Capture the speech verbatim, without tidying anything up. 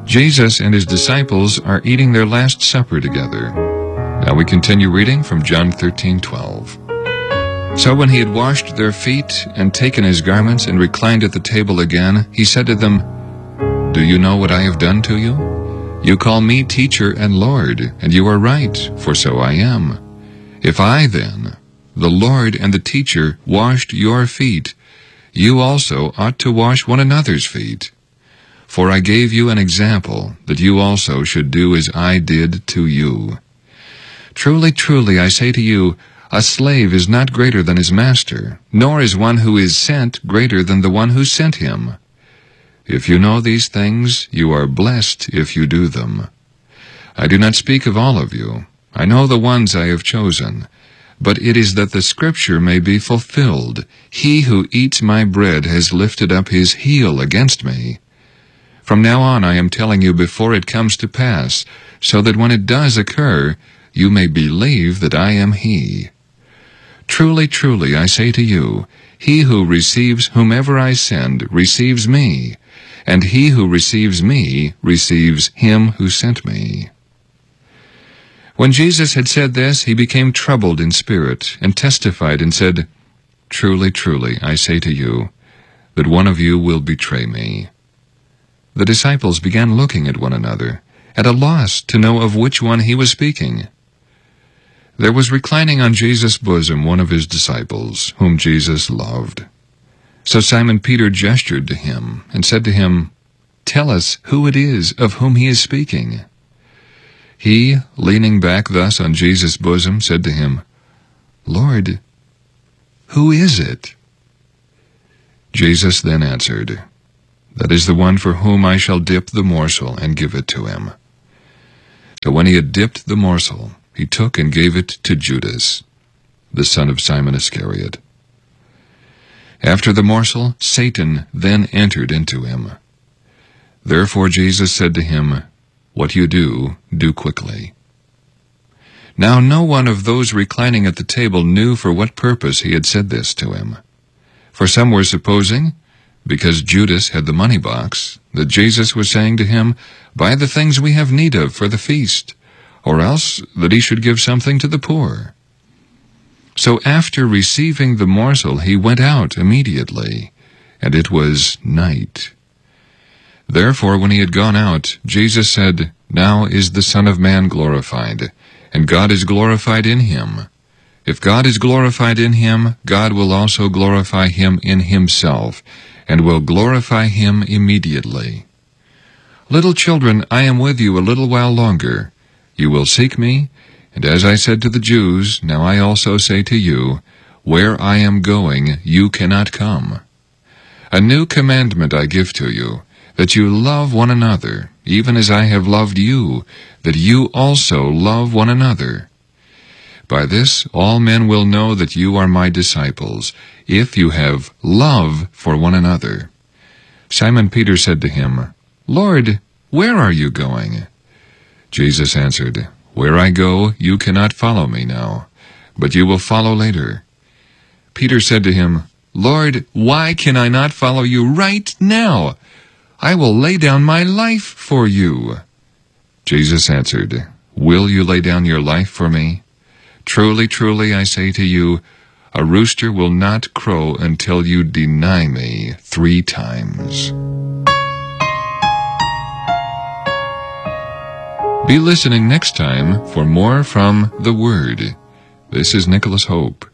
Jesus and his disciples are eating their Last Supper together. Now we continue reading from John thirteen twelve. So when he had washed their feet and taken his garments and reclined at the table again, he said to them, "Do you know what I have done to you? You call me teacher and Lord, and you are right, for so I am. If I then, the Lord and the teacher, washed your feet, you also ought to wash one another's feet. For I gave you an example, that you also should do as I did to you. Truly, truly, I say to you, a slave is not greater than his master, nor is one who is sent greater than the one who sent him. If you know these things, you are blessed if you do them. I do not speak of all of you. I know the ones I have chosen. But it is that the scripture may be fulfilled. He who eats my bread has lifted up his heel against me. From now on I am telling you before it comes to pass, so that when it does occur, you may believe that I am he. Truly, truly, I say to you, he who receives whomever I send receives me, and he who receives me receives him who sent me." When Jesus had said this, he became troubled in spirit, and testified and said, "Truly, truly, I say to you, that one of you will betray me." The disciples began looking at one another, at a loss to know of which one he was speaking. There was reclining on Jesus' bosom one of his disciples, whom Jesus loved. So Simon Peter gestured to him, and said to him, "Tell us who it is of whom he is speaking." He, leaning back thus on Jesus' bosom, said to him, "Lord, who is it?" Jesus then answered, "That is the one for whom I shall dip the morsel and give it to him." So when he had dipped the morsel, he took and gave it to Judas, the son of Simon Iscariot. After the morsel, Satan then entered into him. Therefore Jesus said to him, "What you do, do quickly." Now no one of those reclining at the table knew for what purpose he had said this to him. For some were supposing, because Judas had the money box, that Jesus was saying to him, "Buy the things we have need of for the feast," or else that he should give something to the poor. So after receiving the morsel, he went out immediately, and it was night. Therefore when he had gone out, Jesus said, "Now is the Son of Man glorified, and God is glorified in him. If God is glorified in him, God will also glorify him in himself, and will glorify him immediately. Little children, I am with you a little while longer. You will seek me, and as I said to the Jews, now I also say to you, where I am going, you cannot come. A new commandment I give to you, that you love one another, even as I have loved you, that you also love one another. By this all men will know that you are my disciples, if you have love for one another." Simon Peter said to him, "Lord, where are you going?" Jesus answered, "Where I go, you cannot follow me now, but you will follow later." Peter said to him, "Lord, why can I not follow you right now? I will lay down my life for you." Jesus answered, "Will you lay down your life for me? Truly, truly, I say to you, a rooster will not crow until you deny me three times." Be listening next time for more from the Word. This is Nicholas Hope.